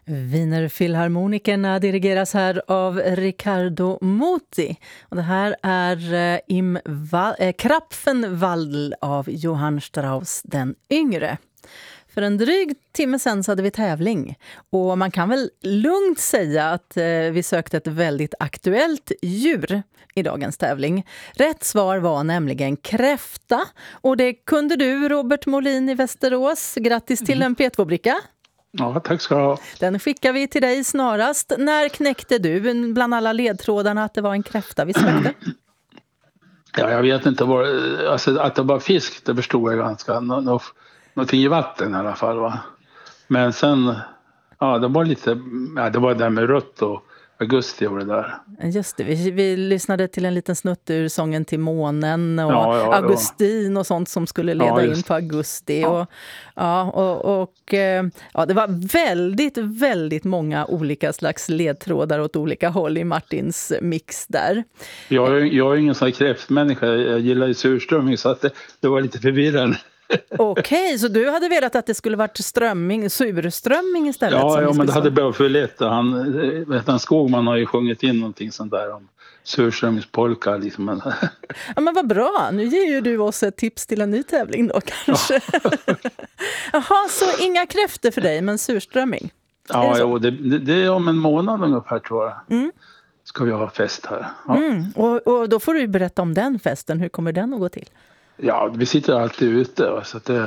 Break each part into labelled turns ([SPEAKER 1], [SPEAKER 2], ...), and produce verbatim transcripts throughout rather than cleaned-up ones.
[SPEAKER 1] Wiener Philharmonikerna dirigeras här av Riccardo Muti. Och det här är eh, Im Va- eh, Krapfenwandel av Johann Strauss den yngre. För en dryg timme sedan så hade vi tävling. Och man kan väl lugnt säga att eh, vi sökte ett väldigt aktuellt djur i dagens tävling. Rätt svar var nämligen kräfta. Och det kunde du, Robert Molin i Västerås. Grattis till en P två-bricka.
[SPEAKER 2] Ja, tack ska du ha.
[SPEAKER 1] Den skickar vi till dig snarast. När knäckte du bland alla ledtrådarna att det var en kräfta vi sökte?
[SPEAKER 2] Ja, jag vet inte vad, alltså att det var fisk, det förstod jag ganska. Nå, nå, någonting i vatten i alla fall, va. Men sen, ja, det var lite, ja, det var det där med rött och augusti och det där.
[SPEAKER 1] Just det, vi, vi lyssnade till en liten snutt ur sången till månen och
[SPEAKER 2] ja, ja,
[SPEAKER 1] Augustin och sånt som skulle leda
[SPEAKER 2] ja,
[SPEAKER 1] in på augusti.
[SPEAKER 2] Ja.
[SPEAKER 1] Och, ja, och, och ja, det var väldigt, väldigt många olika slags ledtrådar åt olika håll i Martins mix där.
[SPEAKER 2] Jag, är, jag är ingen sån här kräftmänniska, jag gillar ju surströmming så att det, det var lite förvirrande.
[SPEAKER 1] Okej, okay, så du hade velat att det skulle varit strömming, surströmming istället?
[SPEAKER 2] Ja, ja men det hade blivit för lätt. Han, vet han, Skogman har ju sjungit in någonting sånt där om surströmmingspolka. Liksom.
[SPEAKER 1] Ja, men vad bra. Nu ger ju du oss ett tips till en ny tävling då kanske. Ja. Jaha, så inga kräftor för dig, men surströmming?
[SPEAKER 2] Ja, jo, det, det är om en månad ungefär tror jag. Mm. Ska vi ha fest här. Ja.
[SPEAKER 1] Mm. Och, och då får du berätta om den festen. Hur kommer den att gå till?
[SPEAKER 2] Ja, vi sitter alltid ute så att det,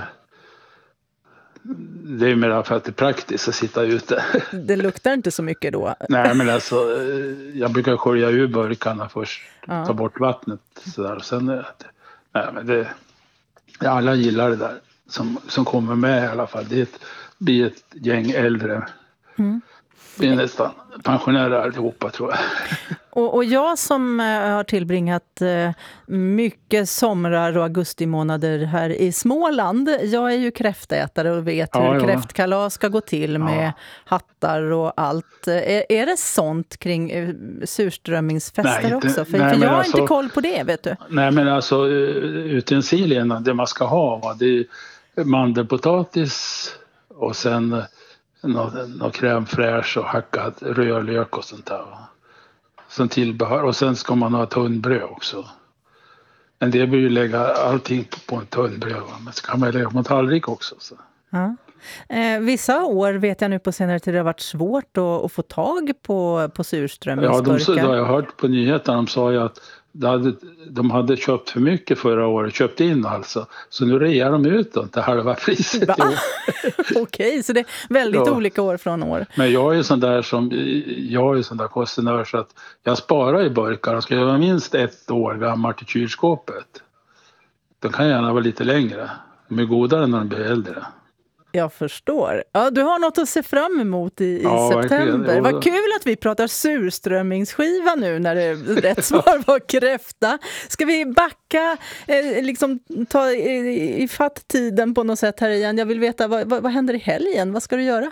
[SPEAKER 2] det är mer för att det är praktiskt att sitta ute.
[SPEAKER 1] Det luktar inte så mycket då?
[SPEAKER 2] Nej, men alltså jag brukar skölja ur burkarna först, ja. Ta bort vattnet sådär. Sen, nej, men det, alla gillar det där som, som kommer med i alla fall. Det är ett, blir ett gäng äldre. Mm. Vi är nästan pensionärer allihopa tror jag.
[SPEAKER 1] Och, och jag som äh, har tillbringat äh, mycket somrar och augustimånader här i Småland. Jag är ju kräftätare och vet ja, hur ja. kräftkalas ska gå till med ja. hattar och allt. Är, är det sånt kring äh, surströmmingsfester nej, inte, också? För, nej, för jag har alltså, inte koll på det, vet du.
[SPEAKER 2] Nej, men alltså utensilierna, det man ska ha, va, det är mandelpotatis och sen någon, någon crème fraîche och hackad rödlök och sånt där. Som tillbehör. Och sen ska man ha tunnbröd också. Men det blir ju lägga allting på, på en tunnbröd. Men så kan man lägga på en tallrik också. Så.
[SPEAKER 1] Ja. Eh, vissa år vet jag nu på senare tid det har varit svårt att, att få tag på, på surströmmingsburkar.
[SPEAKER 2] Ja, de, de, jag har hört på nyheterna, de sa ju att de hade, de hade köpt för mycket förra året, köpt in alltså. Så nu rear de ut dem till halva priset.
[SPEAKER 1] Okej, okay, så det är väldigt ja. olika år från år.
[SPEAKER 2] Men jag är ju sån där som, jag är sån där kostnär så att jag sparar i burkar och ska jag vara minst ett år gammalt i kylskåpet. De kan gärna vara lite längre. De är godare när de blir äldre.
[SPEAKER 1] Jag förstår. Ja, du har något att se fram emot i, ja, i september. Vad kul att vi pratar surströmmingsskiva nu när det rätt svar var kräfta. Ska vi backa, eh, liksom ta i, i fatt tiden på något sätt här igen? Jag vill veta, vad, vad, vad händer i helgen? Vad ska du göra?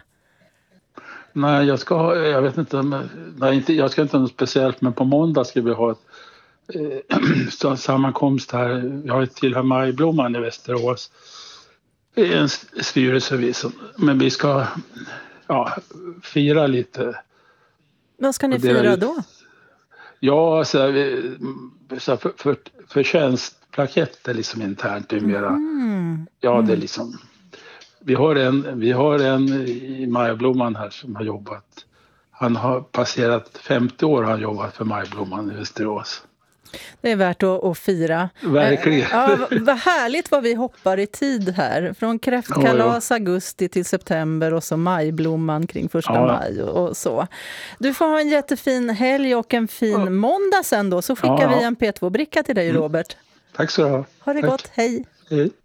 [SPEAKER 2] Nej, jag ska ha, jag vet inte, nej, inte, jag ska inte ha något speciellt, men på måndag ska vi ha ett eh, sammankomst här. Jag har tillhör Majblomman i Västerås. En styrelse, men vi ska ja, fira lite.
[SPEAKER 1] Vad ska ni fira då?
[SPEAKER 2] Ja, så, så för, för, förtjänstplaketter liksom internt numera. Mm. Ja, det är liksom. Vi har en, vi har en i Majblomman här som har jobbat. Han har passerat femtio år, han har jobbat för Majblomman i Västerås.
[SPEAKER 1] Det är värt att, att fira.
[SPEAKER 2] Verkligen.
[SPEAKER 1] Ja, vad härligt vad vi hoppar i tid här. Från kräftkalas ja, ja. augusti till september och så majblomman kring första ja. maj och, och så. Du får ha en jättefin helg och en fin ja. måndag sen då. Så skickar ja, ja. vi en P två-bricka till dig, Robert.
[SPEAKER 2] Mm. Tack så du ha.
[SPEAKER 1] Ha det
[SPEAKER 2] Tack.
[SPEAKER 1] gott, hej.
[SPEAKER 2] Hej.